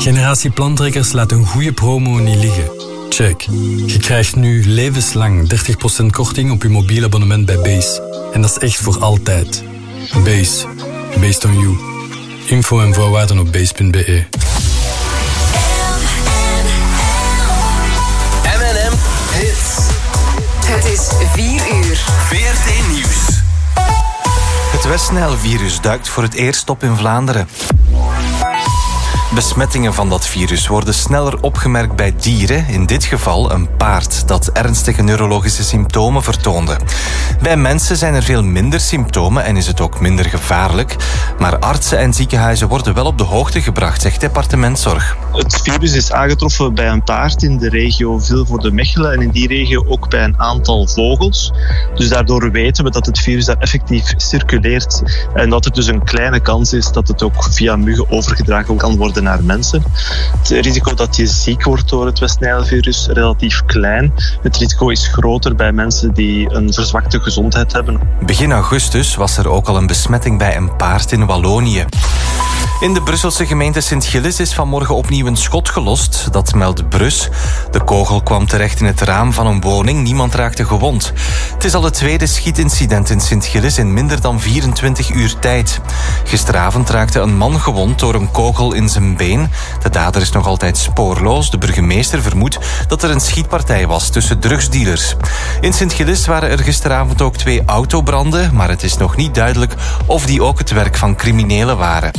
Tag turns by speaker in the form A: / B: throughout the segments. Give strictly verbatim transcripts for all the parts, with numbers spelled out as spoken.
A: Generatie Plantrekkers laat een goede promo niet liggen. Check. Je krijgt nu levenslang dertig procent korting op je mobiel abonnement bij Base. En dat is echt voor altijd. Base. Based on you. Info en voorwaarden op base punt b e.
B: M en M Hits.
C: Het is vier uur.
B: V R T Nieuws.
D: Het Westnijl-virus duikt voor het eerst op in Vlaanderen. Besmettingen van dat virus worden sneller opgemerkt bij dieren, in dit geval een paard dat ernstige neurologische symptomen vertoonde. Bij mensen zijn er veel minder symptomen en is het ook minder gevaarlijk, maar artsen en ziekenhuizen worden wel op de hoogte gebracht, zegt departementszorg.
E: Het virus is aangetroffen bij een paard in de regio Vilvoorde-Mechelen en in die regio ook bij een aantal vogels. Dus daardoor weten we dat het virus daar effectief circuleert en dat er dus een kleine kans is dat het ook via muggen overgedragen kan worden naar mensen. Het risico dat je ziek wordt door het Westnijl-virus is relatief klein. Het risico is groter bij mensen die een verzwakte gezondheid hebben.
D: Begin augustus was er ook al een besmetting bij een paard in Wallonië. In de Brusselse gemeente Sint-Gilles is vanmorgen opnieuw een schot gelost. Dat meldt Brus. De kogel kwam terecht in het raam van een woning. Niemand raakte gewond. Het is al het tweede schietincident in Sint-Gilles in minder dan vierentwintig uur tijd. Gisteravond raakte een man gewond door een kogel in zijn been. De dader is nog altijd spoorloos. De burgemeester vermoedt dat er een schietpartij was tussen drugsdealers. In Sint-Gilles waren er gisteravond ook twee autobranden, maar het is nog niet duidelijk of die ook het werk van criminelen waren.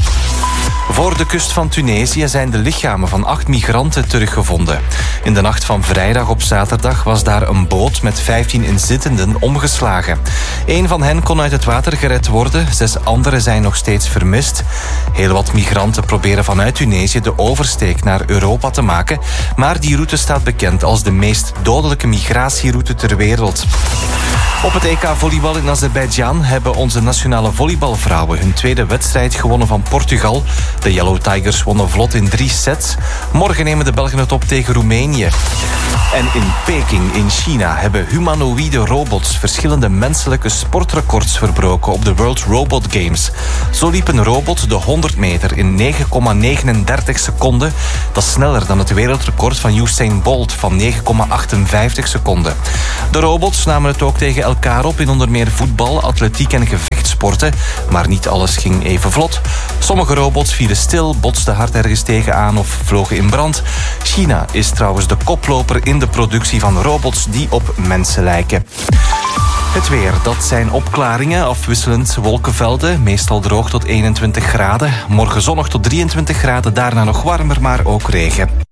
D: Voor de kust van Tunesië zijn de lichamen van acht migranten teruggevonden. In de nacht van vrijdag op zaterdag was daar een boot met vijftien inzittenden omgeslagen. Eén van hen kon uit het water gered worden, zes anderen zijn nog steeds vermist. Heel wat migranten proberen vanuit Tunesië de oversteek naar Europa te maken, maar die route staat bekend als de meest dodelijke migratieroute ter wereld. Op het E K volleybal in Azerbeidzjan hebben onze nationale volleybalvrouwen hun tweede wedstrijd gewonnen van Portugal. De Yellow Tigers wonnen vlot in drie sets. Morgen nemen de Belgen het op tegen Roemenië. En in Peking in China hebben humanoïde robots verschillende menselijke sportrecords verbroken op de World Robot Games. Zo liep een robot de honderd meter in negen komma negenendertig seconden. Dat is sneller dan het wereldrecord van Usain Bolt van negen komma achtenvijftig seconden. De robots namen het ook tegen elkaar op in onder meer voetbal, atletiek en gevechtsporten. Maar niet alles ging even vlot. Sommige robots vielen stil, botsten hard ergens tegenaan of vlogen in brand. China is trouwens de koploper in de productie van robots die op mensen lijken. Het weer, dat zijn opklaringen, afwisselend wolkenvelden, meestal droog tot eenentwintig graden. Morgen zonnig tot drieëntwintig graden, daarna nog warmer, maar ook regen.